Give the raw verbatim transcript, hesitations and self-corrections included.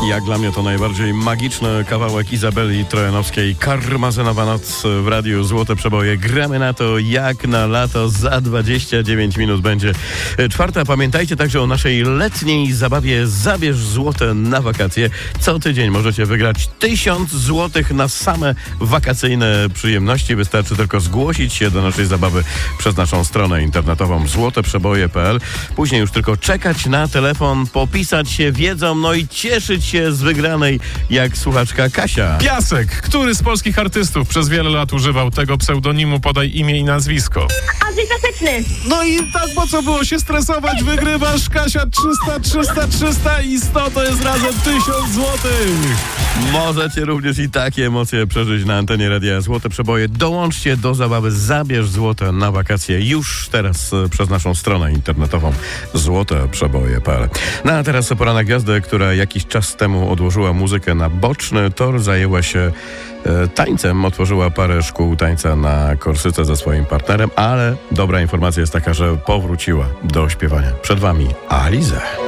Jak dla mnie to najbardziej magiczny kawałek Izabeli Trojanowskiej. Karmazynowa noc w radiu Złote Przeboje. Gramy na to jak na lato. Za dwadzieścia dziewięć minut będzie czwarta. Pamiętajcie także o naszej letniej zabawie Zabierz złote na wakacje. Co tydzień możecie wygrać tysiąc złotych na same wakacyjne przyjemności. Wystarczy tylko zgłosić się do naszej zabawy przez naszą stronę internetową złote przeboje kropka p l. Później już tylko czekać na telefon, popisać się wiedzą, no i cieszyć się z wygranej, jak słuchaczka Kasia. Piasek. Który z polskich artystów przez wiele lat używał tego pseudonimu? Podaj imię i nazwisko. Andrzej Piaseczny. No i tak po co było się stresować? Wygrywasz, Kasia, trzysta, trzysta, trzysta i sto to jest razem tysiąc złotych. Możecie również i takie emocje przeżyć na antenie Radia Złote Przeboje. Dołączcie do zabawy Zabierz złote na wakacje już teraz e, przez naszą stronę internetową złote przeboje kropka p l. No a teraz pora na gwiazdę, która jakiś czas temu odłożyła muzykę na boczny tor, zajęła się e, tańcem, otworzyła parę szkół tańca na Korsyce ze swoim partnerem, ale dobra informacja jest taka, że powróciła do śpiewania. Przed wami Alizé.